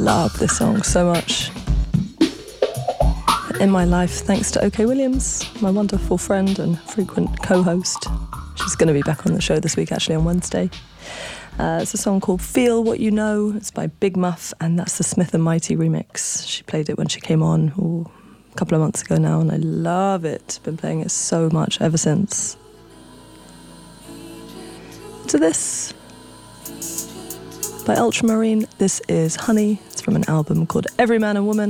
love this song so much. In my life, thanks to OK Williams, my wonderful friend and frequent co-host. She's going to be back on the show this week, actually, on Wednesday. It's a song called Feel What You Know. It's by Big Muff, and that's the Smith & Mighty remix. She played it when she came on a couple of months ago now, and I love it. Been playing it so much ever since. To this, by Ultramarine, this is Honey. It's from an album called Every Man and Woman.